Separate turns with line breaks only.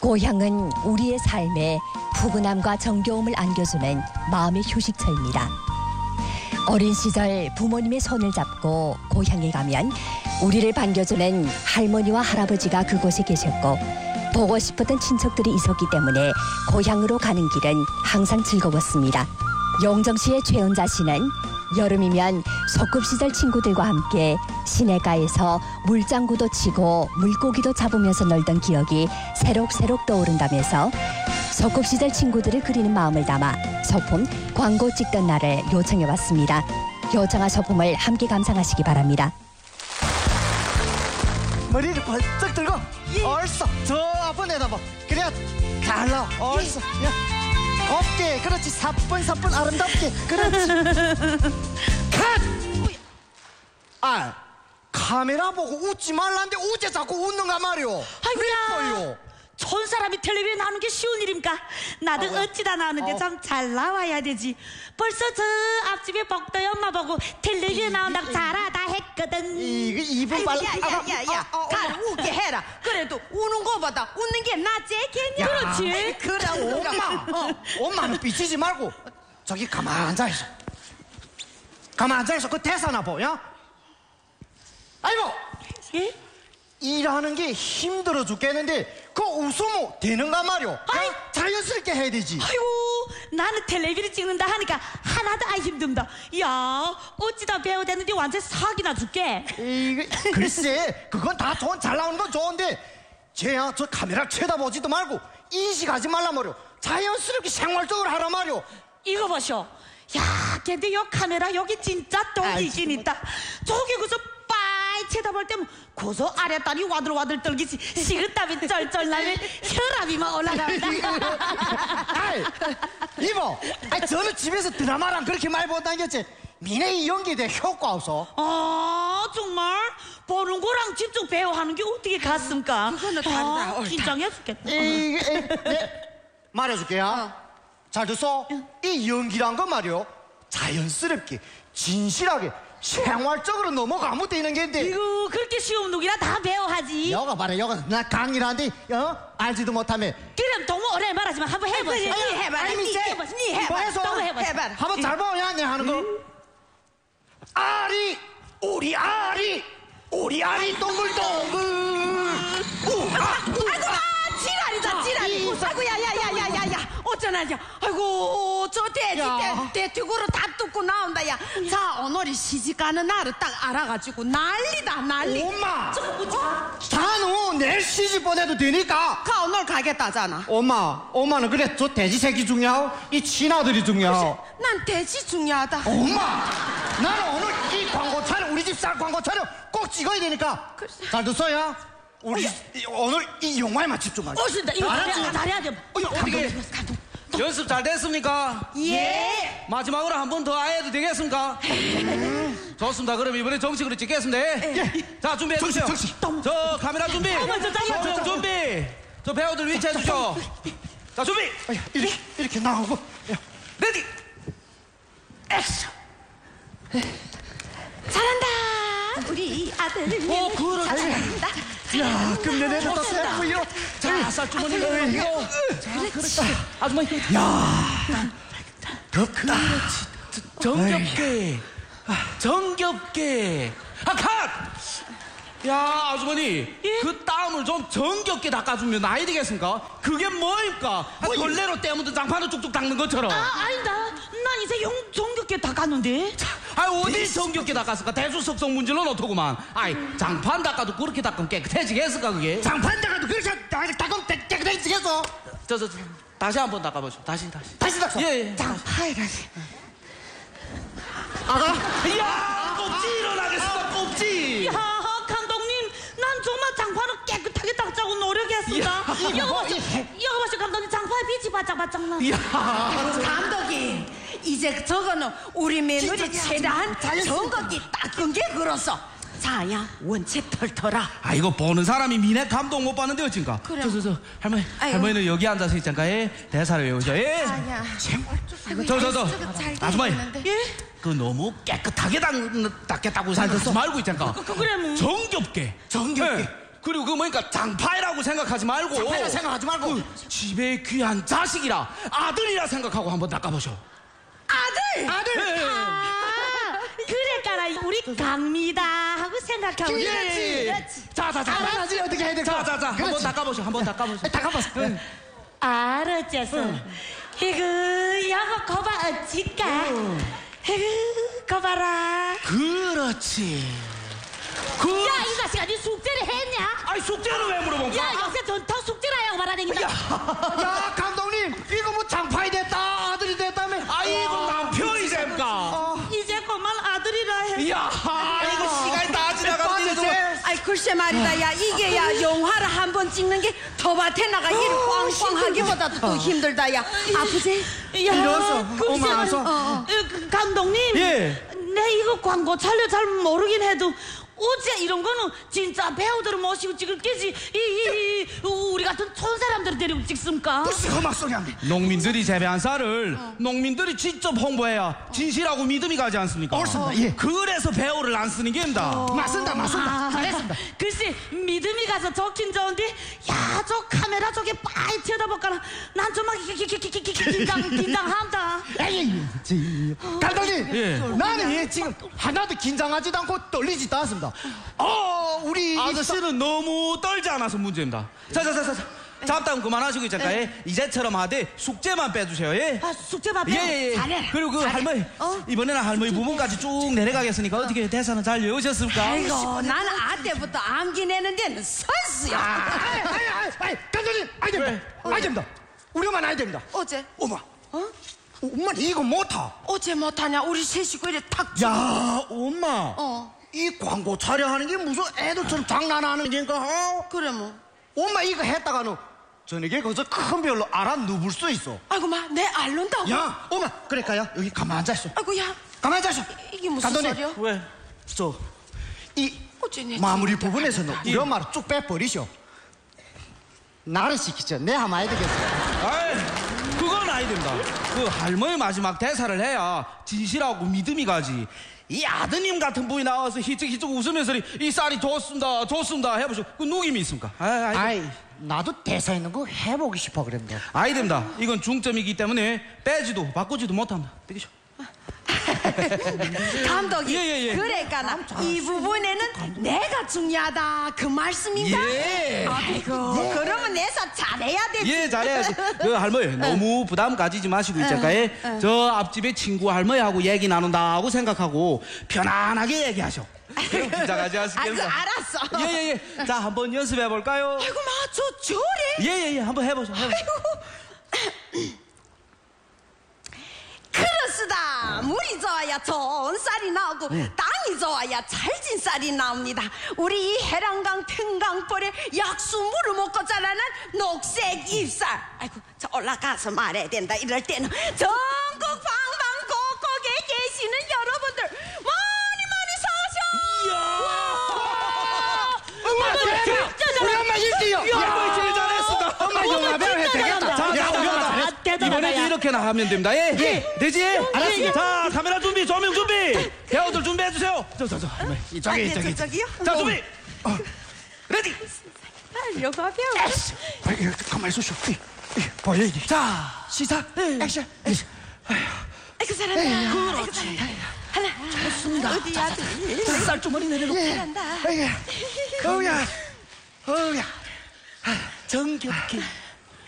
고향은 우리의 삶에 푸근함과 정겨움을 안겨주는 마음의 휴식처입니다. 어린 시절 부모님의 손을 잡고 고향에 가면 우리를 반겨주는 할머니와 할아버지가 그곳에 계셨고 보고 싶었던 친척들이 있었기 때문에 고향으로 가는 길은 항상 즐거웠습니다. 용정시의 최은자 씨는 여름이면 소꿉시절 친구들과 함께 시내가에서 물장구도 치고 물고기도 잡으면서 놀던 기억이 새록새록 떠오른다면서 소꿉시절 친구들을 그리는 마음을 담아 소품 광고 찍던 날을 요청해왔습니다. 요청한 소품을 함께 감상하시기 바랍니다.
머리를 벌쩍 들고 얼써 저 앞은 내다봐. 그래야 잘 나와. 얼써 곱게 그렇지. 사뿐사뿐 아름답게 그렇지. 컷! 아 카메라 보고 웃지 말라는데 어째 자꾸 웃는가 말이오.
아이고야 촌 사람이 텔레비에 나오는 게 쉬운 일입니까? 나도 어찌다 나오는데 좀 잘 나와야 되지. 벌써 저 앞집에 복도의 엄마 보고 텔레비에 나온다고 잘하다 했거든.
이거 입은 빨라.
야야야야 잘 웃게 해라. 그래도 우는 거보다 웃는 게 낫지 겠냐.
그렇지.
그럼
엄마 엄마는 삐치지 말고 저기 가만 앉아있어. 가만 앉아있어. 그 대사나 보여. 아이고
예?
일하는 게 힘들어 죽겠는데 그 웃으면 되는가 말이오.
아이.
자연스럽게 해야 되지.
아이고 나는 텔레비를 찍는다 하니까 하나도 안 힘든다. 야 어찌다 배우 되는데 완전 사기나 줄게.
이거 글쎄 그건 다 잘 나오는 건 좋은데 쟤야 저 카메라 쳐다보지도 말고 인식하지 말라 말이오. 자연스럽게 생활적으로 하라 말이오.
이거 보쇼. 야 근데 요 카메라 여기 진짜 똥이 있긴 있다. 저기 그저 빠이 쳐다볼 때면 고소 아랫다리 와들와들 떨기지 식은땀이 쩔쩔 나면 혈압이 막 올라간다.
아이 이모 저는 집에서 드라마랑 그렇게 많이 본다겠지. 미네 이 연기에 대해 효과 없어.
아 정말 보는 거랑 직접 배워하는 게 어떻게 같습니까?
그거는 다르다. 옳다.
긴장해 죽겠다.
말해줄게요. 잘 듣소. 이 연기란 건 말이요 자연스럽게 진실하게 생활적으로 넘어가면 되는 게인데
이거 그렇게 쉬운 놈이라 다 배워하지.
여가 말해 여가 나 강의라는데 알지도 못하면
그럼 너무 오래 말하지만 한번 해보세요.
니 해봐라.
아니,
니
미세.
해봐. 니 해봐.
뭐 해서?
또 해보세요.
해봐라.
한번 잘 보냐 내 하는 거. 아리 우리 아리 동글동글
아이고 지랄이다 지랄이. 아이고 야야야야야야 어쩌나냐. 아이고 저 돼지
야.
대퇴구로 다 뚫고 나온다. 야 자 오늘이 시집가는 날을 딱 알아가지고 난리다 난리.
엄마 자는 내일 시집 보내도 되니까.
가 오늘 가겠다잖아.
엄마는 그래 저 돼지 새끼 중요하고 이 친아들이 중요하고.
난 돼지 중요하다.
엄마 나는 오늘 이 광고 촬영 우리 집 쌀 광고 촬영 꼭 찍어야 되니까.
글쎄.
잘 듣어요. 우리 오늘 이 영화에만 집중하자.
오신다. 이거 잘해야 돼.
어떻게 연습 잘 됐습니까?
예.
마지막으로 한 번 더 해도 되겠습니까? 좋습니다. 그럼 이번에 정식으로 찍겠습니다. 자 준비해 주세요.
정식.
저 카메라 준비. 소형 준비. 저 배우들 위치해 주죠. 자 준비.
이렇게 나오고.
레디. 액션.
잘한다. 우리 아들.
그렇지.
잘한다.
야 금년에는 또 새로요.
자 쌀주머니 이거. 자 그렇지. 아주머니.
덥다.
정겹게. 정겹게. 컷. 야 아주머니 그 땀을 좀 정겹게 닦아주면 나이 되겠습니까? 그게 뭐입니까? 걸레로 때묻은 장판을 쭉쭉 닦는 것처럼.
아니다. 난 이제 정겹게 닦았는데.
아 어디 정겹게 닦았을까? 대수석성 문제는 어떻구만. 아이 장판 닦아도 그렇게 닦으면 깨끗해지겠을까 그게?
장판 닦아도 그렇게 닦으면 깨끗해지겠어.
저 다시 한번 닦아보죠. 다시.
다시 닦어.
예.
장판이 다시. 아가.
이야 꼽지 일어나겠습니다. 꼽지.
야 감독님, 난 정말 장판을 깨끗하게 닦자고 노력했습니다. 여거 봐시 감독님 장판에 빛이 바짝바짝 나.
이야.
감독이 이제 저거는 우리 며느리 최대한 정거기 닦은 게 그렇소. 자야 원체 털털아.
아 이거 보는 사람이 미네 감동 못 받는데 어쩐가?
그래.
저 할머니
아이고.
할머니는 여기 앉아서 있잖까. 예 대사를 외우죠. 예.
자야.
저 아주머니.
예?
그 너무 깨끗하게 닦겠다고 생각하지 말고 있잖까.
그래 뭐.
정겹게.
정겹게.
예. 그리고 그 뭐니까 장파이라고 생각하지 말고.
장파이라 생각하지 말고.
그 집에 귀한 자식이라 아들이라 생각하고 한번 닦아보셔.
아들.
아들.
그러니까 우리 강미다 하고 생각하고.
예. 자자자.
알아야지 어떻게 해야 될까?
자자자. 한번
그렇지.
닦아보셔. 한번 닦아보셔.
닦아봤어.
알았겠어. 이거 여거 거봐 어찌까. 이거 거봐라.
그렇지. 그.
야, 이 자식아, 네 숙제를 했냐?
아니 숙제는 왜 물어본
야,
거야?
요새 전터 숙제를 하고 말하댕긴다.
야 감독님 이거 뭐 장파이 됐다 아들이 됐다며.
아이고 남편이잼까.
이제 그만 아들이라 해.
이야 이거 시간이 다 지나갔는데 정말.
아이 글쎄 말이다 야 이게 야 영화를 한 번 찍는 게 더밭에 나가 일 꽝꽝 하기보다도 또 힘들다 야 아프지?
야,
이래서
글쎄
엄마 와서.
그 감독님.
예.
내 이거 광고 촬영 잘 모르긴 해도 어째 이런 거는 진짜 배우들을 모시고 찍을 게지 우리 같은 촌 사람들을 데리고 찍습니까?
무슨 험악 소리 하네.
농민들이 재배한 쌀을 농민들이 직접 홍보해야 진실하고 믿음이 가지 않습니까?
옳습니다. 예.
그래서 배우를 안 쓰는 게입니다.
맞습니다. 맞습니다. 잘했습니다.
글쎄 믿음이 가서 좋긴 좋은데 야 저 카메라 저게 빠이 쳐다볼까나 난 좀 막 긴장한다.
에이, 감독님,
예.
나는 지금 하나도 긴장하지도 않고 떨리지도 않습니다. 우리
아저씨는 너무 떨지 않아서 문제입니다. 자자자자. 잡담 그만하시고 있잖아요. 이제처럼 하되 숙제만 빼주세요. 예?
아 숙제 받아.
예.
잘해.
그리고 그 할머니 이번에는 할머니 부분까지 쭉 내려가겠으니까 어떻게 대사는 잘 외우셨습니까?
아이고 나는 아 때부터 암기 내는 데는 선수야
감독님, 아이 됩니다. 아이 됩니다. 우리 엄마는 아이 됩니다.
어제
엄마, 엄마는 이거 못하.
어제 못하냐 우리 세 식구 이래 탁
야, 엄마.
어.
이 광고 촬영하는 게 무슨 애들처럼 장난하는 게인가?
그래 뭐
엄마 이거 했다가는 저녁에 거기서 큰 별로 알아 누울 수 있어.
아이고 마 내 알론다고
야, 엄마, 그럴까요? 여기 가만 앉아있어.
아이고 야
가만 앉아있어.
이게 무슨
감독님.
소리야?
왜?
이
어째 내
마무리
친구들
부분에서는 우리 엄마를 쭉 빼버리셔. 나를 시키죠. 내 하면 안 되겠어.
아이, 그건 아니됩니다. 그 할머니 마지막 대사를 해야 진실하고 믿음이 가지. 이 아드님 같은 분이 나와서 희쩍희쩍 웃으면서 이 쌀이 좋습니다 해보시오. 그 누김이 있습니까?
아이, 나도 대사 있는 거 해보고 싶어 그랬는데.
아니됩니다. 이건 중점이기 때문에 빼지도 바꾸지도 못합니다. 되겠죠?
감독이
예.
그러니까 이 부분에는 내가 중요하다 그 말씀인가?
예.
아이고 그러면 내사 잘해야 되지
예, 잘해야지. 그 할머니 너무 부담 가지지 마시고 있잖아요. 저 앞집에 친구 할머니하고 얘기 나눈다고 생각하고 편안하게 얘기하셔. 긴장하지
아이고
않습니까?
알았어
예. 자, 한번 연습해 볼까요?
아이고 마 저 저래
예. 한번 해보죠.
그렇습니다. 물이 좋아야 좋은 쌀이 나오고 땅이 좋아야 찰진 쌀이 나옵니다. 우리 이 해랑강 평강벌에 약수물을 먹고 자라는 녹색 잎쌀. 아이고 저 올라가서 말해야 된다. 이럴 때는 전국 방방곡곡에 계시는 여러분들 많이 사셔.
우리 엄마 1등이요.
할머니 제일 잘했습니다.
엄마 영화배우 해도 되겠다.
자, 우리 엄마 이번에도 이렇게나 하면 됩니다. 예? 되지?
알았습니다.
자, 카메라 준비, 조명 준비. 배우들 준비해주세요. 저, 할머니.
저기.
저기요?
자, 준비. 레디.
영화배우.
가만히 있으쇼. 보여 이게.
자, 시작.
액션.
아이고 잘한다. 그렇지. 하나. 좋습니다. 어디야?
쌀주머니 내려놓고.
잘한다.
어우야. 정겹게.